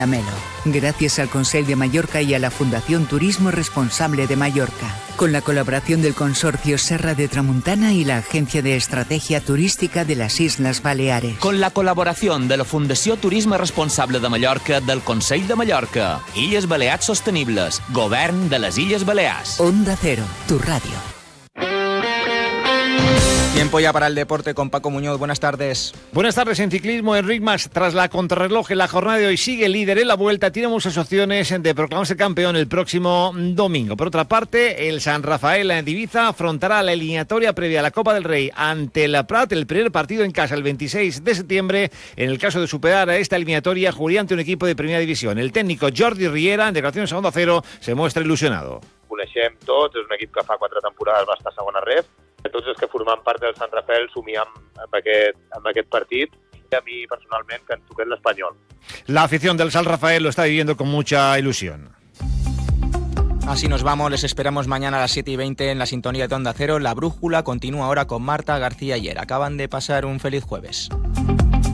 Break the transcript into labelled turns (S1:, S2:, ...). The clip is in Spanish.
S1: Melo. Gracias al Consell de Mallorca y a la Fundación Turismo Responsable de Mallorca, con la colaboración del Consorcio Serra de Tramuntana y la Agencia de Estrategia Turística de las Islas Baleares.
S2: Con la colaboración de la Fundació Turisme Responsable de Mallorca, del Consell de Mallorca, Illes Balears Sostenibles, Govern de les Illes Balears.
S1: Onda Cero, tu radio.
S3: Tiempo ya para el deporte con Paco Muñoz. Buenas tardes.
S4: Buenas tardes. En ciclismo, Enric Mas, tras la contrarreloj en la jornada de hoy, sigue líder en la Vuelta. Tiene muchas opciones de proclamarse campeón el próximo domingo. Por otra parte, el San Rafael de Ibiza afrontará la eliminatoria previa a la Copa del Rey ante la Prat, el primer partido en casa el 26 de septiembre. En el caso de superar a esta eliminatoria, jugaría ante un equipo de primera división. El técnico Jordi Riera, en declaraciones a Onda Cero, se muestra ilusionado.
S5: Coneixem tots, és un equip que fa 4 temporades va estar a segona ref. Tots els que formem part del Sant Rafael somiem amb aquest partit. A mi, personalment, que em toqués l'Espanyol.
S4: La afición del San Rafael lo está viviendo con mucha ilusión.
S3: Así nos vamos, les esperamos mañana a las 7:20 en la sintonía de Onda Cero. La brújula continúa ahora con Marta García Ayer. Acaban de pasar un feliz jueves.